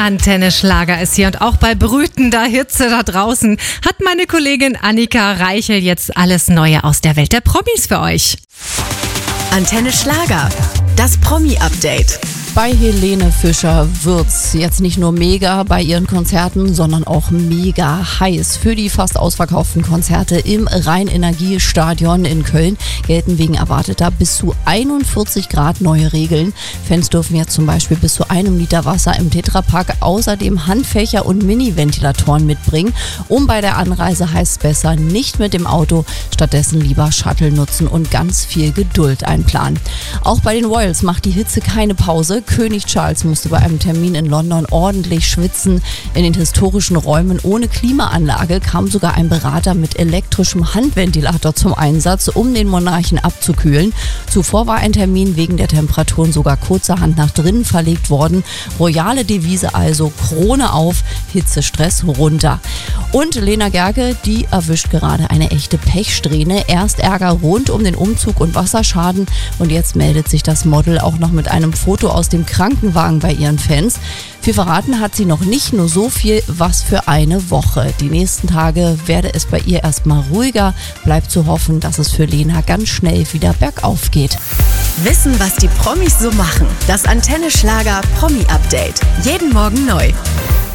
Antenne Schlager ist hier und auch bei brütender Hitze da draußen hat meine Kollegin Annika Reichel jetzt alles Neue aus der Welt der Promis für euch. Antenne Schlager, das Promi-Update. Bei Helene Fischer wird's jetzt nicht nur mega bei ihren Konzerten, sondern auch mega heiß. Für die fast ausverkauften Konzerte im Rhein-Energie-Stadion in Köln gelten wegen erwarteter bis zu 41 Grad neue Regeln. Fans dürfen jetzt zum Beispiel bis zu 1 Liter Wasser im Tetrapack, außerdem Handfächer und Mini-Ventilatoren mitbringen. Bei der Anreise heißt es besser nicht mit dem Auto, stattdessen lieber Shuttle nutzen und ganz viel Geduld einplanen. Auch bei den Royals macht die Hitze keine Pause. König Charles musste bei einem Termin in London ordentlich schwitzen. In den historischen Räumen ohne Klimaanlage kam sogar ein Berater mit elektrischem Handventilator zum Einsatz, um den Monarchen abzukühlen. Zuvor war ein Termin wegen der Temperaturen sogar kurzerhand nach drinnen verlegt worden. Royale Devise also: Krone auf, Hitzestress runter. Und Lena Gercke, die erwischt gerade eine echte Pechsträhne. Erst Ärger rund um den Umzug und Wasserschaden und jetzt meldet sich das Model auch noch mit einem Foto aus dem Krankenwagen bei ihren Fans. Viel verraten hat sie noch nicht, nur so viel, was für eine Woche. Die nächsten Tage werde es bei ihr erstmal ruhiger. Bleibt zu hoffen, dass es für Lena ganz schnell wieder bergauf geht. Wissen, was die Promis so machen. Das Antenne Schlager Promi-Update. Jeden Morgen neu.